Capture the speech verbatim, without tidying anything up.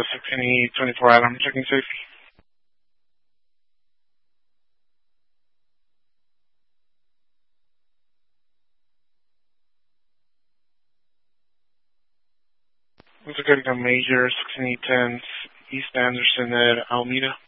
sixteen E twenty-four Adam, checking safety. Looks like a major sixteen E ten East Anderson at Alameda.